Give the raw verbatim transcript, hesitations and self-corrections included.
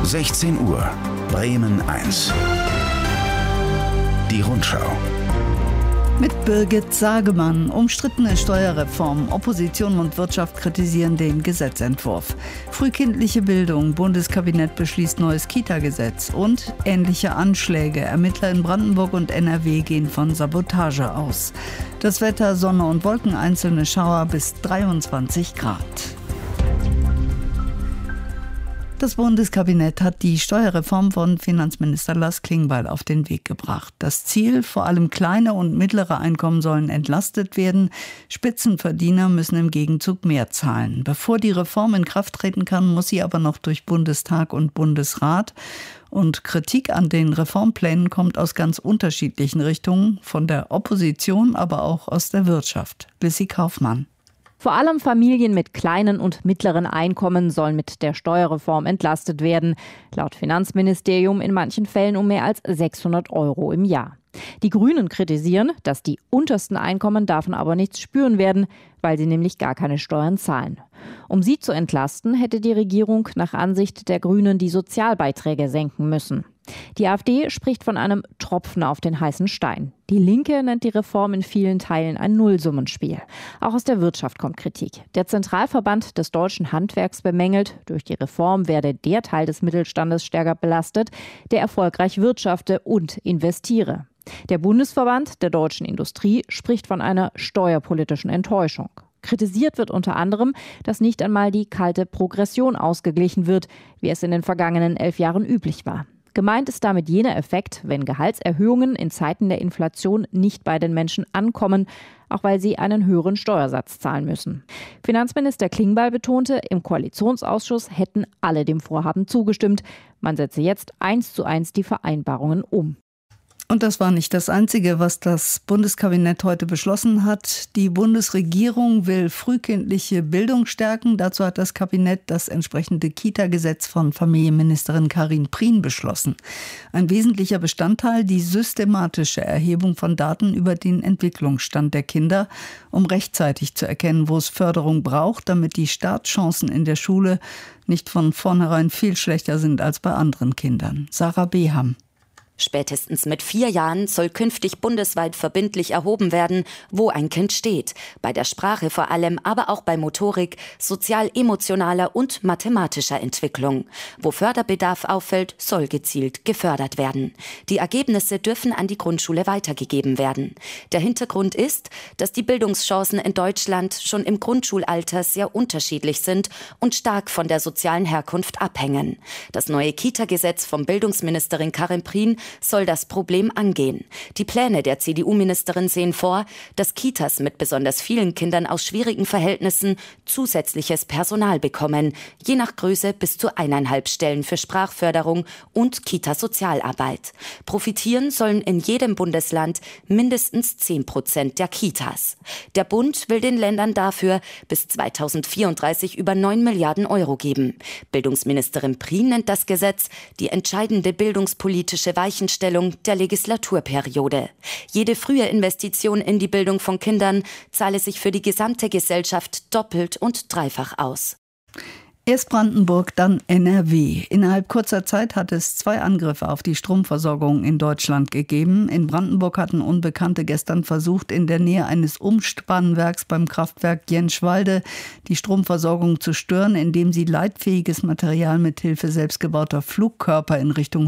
sechzehn Uhr, Bremen eins. Die Rundschau. Mit Birgit Sagemann. Umstrittene Steuerreform. Opposition und Wirtschaft kritisieren den Gesetzentwurf. Frühkindliche Bildung. Bundeskabinett beschließt neues Kita-Gesetz. Und ähnliche Anschläge. Ermittler in Brandenburg und N R W gehen von Sabotage aus. Das Wetter: Sonne und Wolken, einzelne Schauer bis dreiundzwanzig Grad. Das Bundeskabinett hat die Steuerreform von Finanzminister Lars Klingbeil auf den Weg gebracht. Das Ziel: vor allem kleine und mittlere Einkommen sollen entlastet werden. Spitzenverdiener müssen im Gegenzug mehr zahlen. Bevor die Reform in Kraft treten kann, muss sie aber noch durch Bundestag und Bundesrat. Und Kritik an den Reformplänen kommt aus ganz unterschiedlichen Richtungen, von der Opposition, aber auch aus der Wirtschaft. Lissy Kaufmann. Vor allem Familien mit kleinen und mittleren Einkommen sollen mit der Steuerreform entlastet werden. Laut Finanzministerium in manchen Fällen um mehr als sechshundert Euro im Jahr. Die Grünen kritisieren, dass die untersten Einkommen davon aber nichts spüren werden, weil sie nämlich gar keine Steuern zahlen. Um sie zu entlasten, hätte die Regierung nach Ansicht der Grünen die Sozialbeiträge senken müssen. Die AfD spricht von einem Tropfen auf den heißen Stein. Die Linke nennt die Reform in vielen Teilen ein Nullsummenspiel. Auch aus der Wirtschaft kommt Kritik. Der Zentralverband des deutschen Handwerks bemängelt, durch die Reform werde der Teil des Mittelstandes stärker belastet, der erfolgreich wirtschafte und investiere. Der Bundesverband der deutschen Industrie spricht von einer steuerpolitischen Enttäuschung. Kritisiert wird unter anderem, dass nicht einmal die kalte Progression ausgeglichen wird, wie es in den vergangenen elf Jahren üblich war. Gemeint ist damit jener Effekt, wenn Gehaltserhöhungen in Zeiten der Inflation nicht bei den Menschen ankommen, auch weil sie einen höheren Steuersatz zahlen müssen. Finanzminister Klingbeil betonte, im Koalitionsausschuss hätten alle dem Vorhaben zugestimmt. Man setze jetzt eins zu eins die Vereinbarungen um. Und das war nicht das Einzige, was das Bundeskabinett heute beschlossen hat. Die Bundesregierung will frühkindliche Bildung stärken. Dazu hat das Kabinett das entsprechende Kita-Gesetz von Familienministerin Karin Prien beschlossen. Ein wesentlicher Bestandteil: die systematische Erhebung von Daten über den Entwicklungsstand der Kinder, um rechtzeitig zu erkennen, wo es Förderung braucht, damit die Startchancen in der Schule nicht von vornherein viel schlechter sind als bei anderen Kindern. Sarah Beham. Spätestens mit vier Jahren soll künftig bundesweit verbindlich erhoben werden, wo ein Kind steht. Bei der Sprache vor allem, aber auch bei Motorik, sozial-emotionaler und mathematischer Entwicklung. Wo Förderbedarf auffällt, soll gezielt gefördert werden. Die Ergebnisse dürfen an die Grundschule weitergegeben werden. Der Hintergrund ist, dass die Bildungschancen in Deutschland schon im Grundschulalter sehr unterschiedlich sind und stark von der sozialen Herkunft abhängen. Das neue Kita-Gesetz von Bildungsministerin Karin Prien soll das Problem angehen. Die Pläne der C D U-Ministerin sehen vor, dass Kitas mit besonders vielen Kindern aus schwierigen Verhältnissen zusätzliches Personal bekommen, je nach Größe bis zu eineinhalb Stellen für Sprachförderung und Kita-Sozialarbeit. Profitieren sollen in jedem Bundesland mindestens zehn Prozent der Kitas. Der Bund will den Ländern dafür bis zweitausendvierunddreißig über neun Milliarden Euro geben. Bildungsministerin Prien nennt das Gesetz die entscheidende bildungspolitische Weichenstellung der Legislaturperiode. Jede frühe Investition in die Bildung von Kindern zahle sich für die gesamte Gesellschaft doppelt und dreifach aus. Erst Brandenburg, dann N R W. Innerhalb kurzer Zeit hat es zwei Angriffe auf die Stromversorgung in Deutschland gegeben. In Brandenburg hatten Unbekannte gestern versucht, in der Nähe eines Umspannwerks beim Kraftwerk Jenschwalde die Stromversorgung zu stören, indem sie leitfähiges Material mit Hilfe selbstgebauter Flugkörper in Richtung